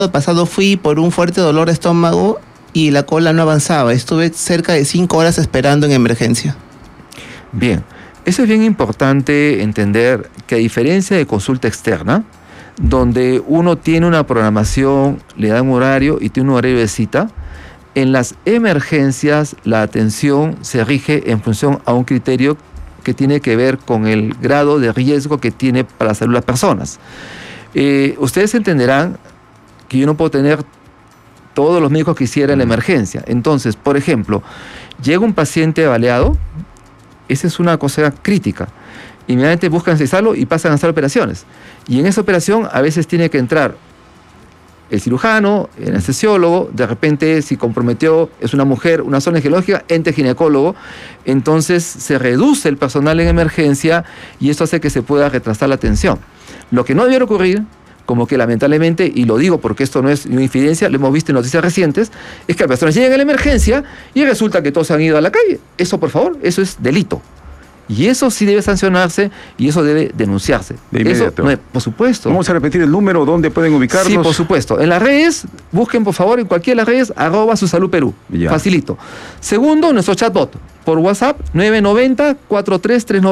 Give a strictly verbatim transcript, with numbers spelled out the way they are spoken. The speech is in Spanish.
pasado fui por un fuerte dolor de estómago y la cola no avanzaba. Estuve cerca de cinco horas esperando en emergencia. Bien, eso es bien importante entender que a diferencia de consulta externa, donde uno tiene una programación, le dan un horario y tiene un horario de cita, en las emergencias la atención se rige en función a un criterio que tiene que ver con el grado de riesgo que tiene para la salud de las personas. Eh, ustedes entenderán que yo no puedo tener todos los médicos que quisiera en la emergencia. Entonces, por ejemplo, llega un paciente baleado, esa es una cosa crítica. Inmediatamente buscan cesarlo y pasan a hacer operaciones. Y en esa operación a veces tiene que entrar el cirujano, el anestesiólogo, de repente si comprometió, es una mujer, una zona ginecológica, ente ginecólogo, entonces se reduce el personal en emergencia y esto hace que se pueda retrasar la atención. Lo que no debiera ocurrir, como que lamentablemente, y lo digo porque esto no es una infidencia, lo hemos visto en noticias recientes, es que las personas llegan a la emergencia y resulta que todos se han ido a la calle. Eso, por favor, eso es delito. Y eso sí debe sancionarse y eso debe denunciarse. De eso, inmediato. no, por supuesto. Vamos a repetir el número, ¿dónde pueden ubicarnos? Sí, por supuesto. En las redes, busquen por favor en cualquiera de las redes, arroba su salud Perú. Ya. Facilito. Segundo, nuestro chatbot por WhatsApp, nueve nueve cero, cuatro tres tres nueve.